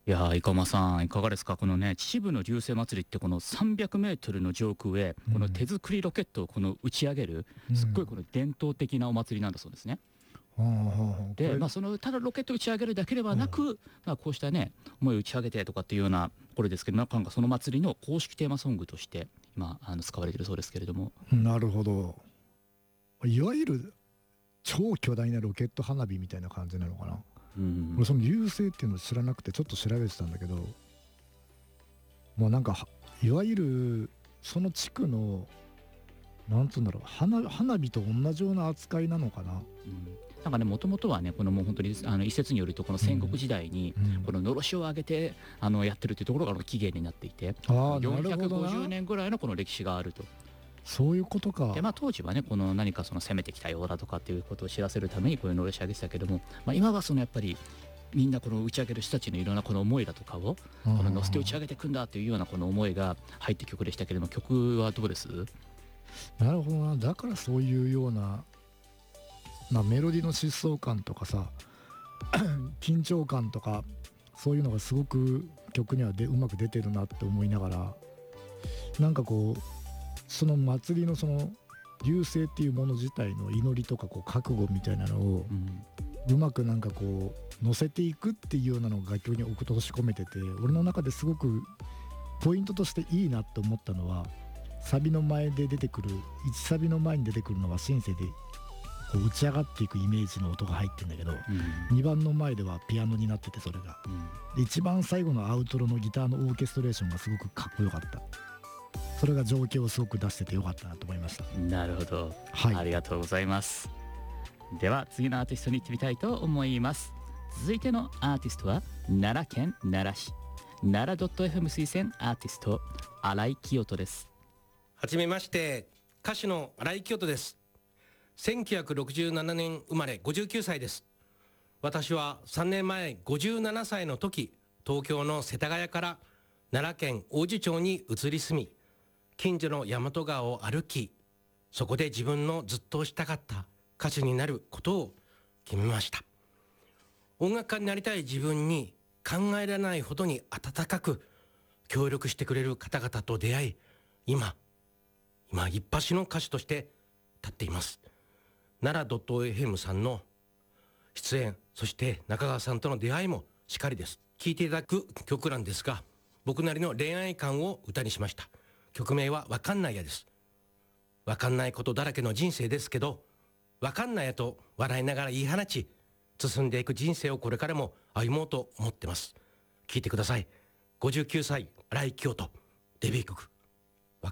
いやー、生駒さん、いかがですか？このね、秩父の流星祭りって、この300メートルの上空へ、この手作りロケットを打ち上げる、すっごいこの伝統的なお祭りなんだそうですね。で、そのただロケットを打ち上げるだけではなく、こうしたね、思いを打ち上げてとかっていうようなこれですけど、なんかその祭りの公式テーマソングとして今使われているそうですけれども。 なるほど。いわゆる超巨大なロケット花火みたいな感じなのかな。俺その流星っていうのを知らなくてちょっと調べてたんだけど、もうなんかいわゆるその地区のなんつうんだろう、花火と同じような扱いなのかな。 なんかね、もともとはね、このもう本当に一説によると、この戦国時代にこののろしを上げてやってるっていうところが起源になっていて、450年ぐらいのこの歴史があると。 そういうことか。 で、当時はね、この何か攻めてきたようだとかっていうことを知らせるためにこういうのろし上げてたけども、今はやっぱりみんなこの打ち上げる人たちのいろんなこの思いだとかをこの乗せて打ち上げていくんだっていうようなこの思いが入って曲でしたけれども、曲はどうです？ なるほどな。だからそういうような、メロディの疾走感とかさ緊張感とかそういうのがすごく曲にはうまく出てるなって思いながら、なんかこうその祭りのその流星っていうもの自体の祈りとか覚悟みたいなのをうまくなんか乗せていくっていうようなのを楽曲に落とし込めてて、俺の中ですごくポイントとしていいなって思ったのは、サビの前で出てくる1サビの前に出てくるのはシンセで打ち上がっていくイメージの音が入ってるんだけど、2番の前ではピアノになってて、それが、で一番最後のアウトロのギターのオーケストレーションがすごくかっこよかった。それが情景をすごく出しててよかったなと思いました。 なるほど、 はい、 ありがとうございます。では次のアーティストに行ってみたいと思います。続いてのアーティストは奈良県奈良市奈良 .fm 推薦アーティスト新井清人です。 はじめまして、歌手の新井清人です。1967年生まれ、59歳です。私は3年前57歳の時、東京の世田谷から奈良県王寺町に移り住み、近所の大和川を歩き、そこで自分のずっとしたかった歌手になることを決めました。音楽家になりたい自分に考えられないほどに温かく協力してくれる方々と出会い、今一発の歌手として立っています。奈良 .fm さんの出演、そして中川さんとの出会いもしかりです。聴いていただく曲なんですが、僕なりの恋愛観を歌にしました。曲名はわかんないやです。わかんないことだらけの人生ですけど、わかんないやと笑いながら言い放ち、進んでいく人生をこれからも歩もうと思ってます。聴いてください。59歳、新井清人、デビュー曲。